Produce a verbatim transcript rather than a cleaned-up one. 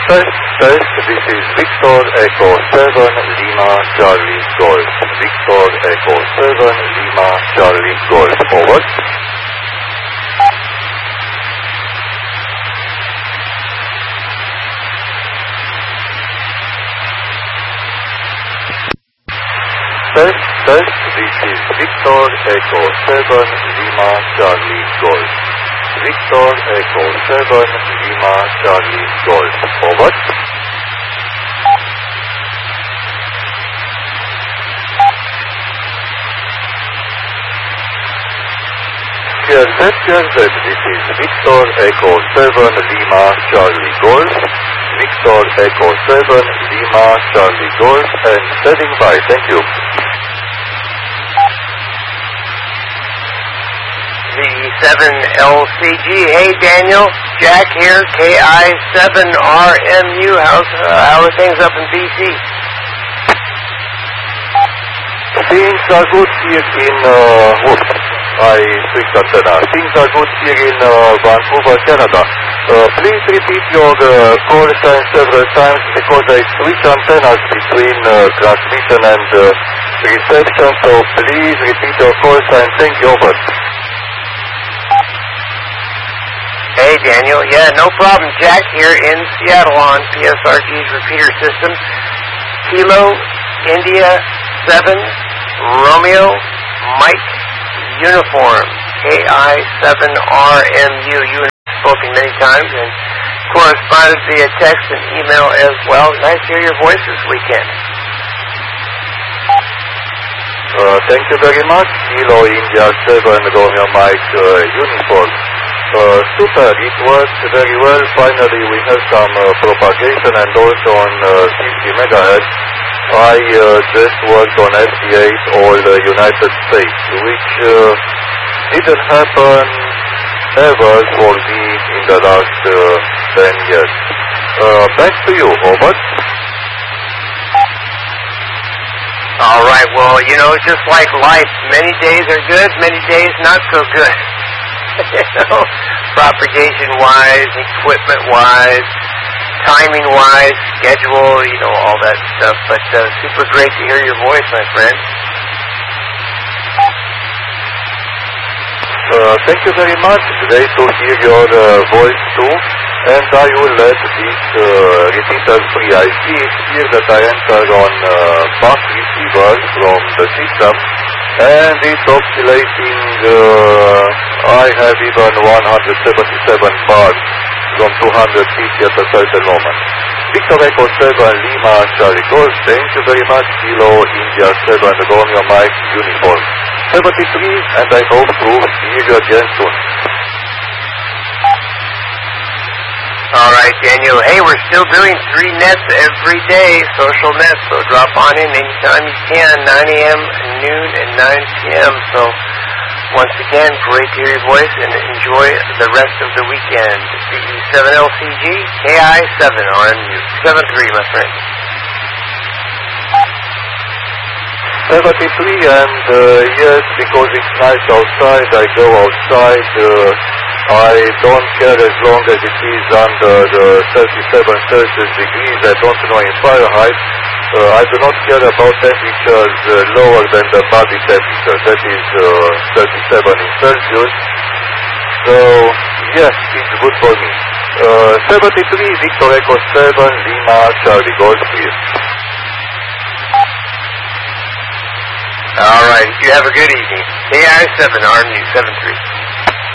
Test, test, this is Victor Echo seven Lima Charlie Golf. Victor Echo seven Lima Charlie Golf. Over. Test, test, this is Victor Echo seven Lima Charlie Golf. Victor Echo seven Lima Charlie Golf. Over. Here, set here, that this is Victor Echo seven Lima Charlie Golf. Victor Echo seven Lima Charlie Golf and standing by. Thank you. V seven L C G. Hey Daniel, Jack here, K I seven R M U. How's, uh, how are things up in B C? Things are good here in uh, whoops, I switched antenna. Things are good here in uh, Vancouver, Canada. Uh, please repeat your uh, call sign several times because I switch antennas between uh, transmission and uh, reception. So please repeat your call sign. Thank you. Over. Hey Daniel, yeah, no problem. Jack here in Seattle on P S R G's repeater system. Kilo, India, seven, Romeo, Mike, Uniform, K I seven R M U. You and I have spoken many times and corresponded via text and email as well. Nice to hear your voice this weekend. Uh, thank you very much. Kilo, India, seven, Romeo, Mike, uh, Uniform. Uh, super, it works very well. Finally, we have some uh, propagation and also on uh, fifty megahertz. I uh, just worked on F D eight all the United States, which uh, didn't happen ever for me in the last uh, ten years. Uh, back to you, Over. All right, well, you know, just like life, many days are good, many days not so good. You know, propagation-wise, equipment-wise, timing-wise, schedule, you know, all that stuff. But uh, super great to hear your voice, my friend. Uh, thank you very much. Great to hear your uh, voice too. And I will let this uh, repeater free. I see it here that I enter on uh, bus receiver from the system. And it's oscillating, uh, I have even one hundred seventy-seven bars from two hundred fifty at a certain moment. Victor Echo seven, Lima, Charlie Golf, thank you very much. Kilo, India seven, Romeo, Mike, Uniform. seventy-three, and I hope to see you again soon. All right, Daniel. Hey, we're still doing three nets every day, social nets, so drop on in anytime you can, nine A M, noon, and nine P M So once again, great to hear your voice, and enjoy the rest of the weekend. V seven L C G, K I seven R M U, seven three, my friend. seventy-three, and uh, yes, because it's nice outside, I go outside. Uh, I don't care as long as it is under the thirty-seven Celsius degrees. I don't know in Fahrenheit. Uh, I do not care about temperatures uh, lower than the body temperature. That is uh, thirty-seven in Celsius. So, yes, it's good for me. Uh, seventy-three, Victor Echo seven, Lima, Charlie Golf here. All right, you have a good evening. K I seven R M U, seven three.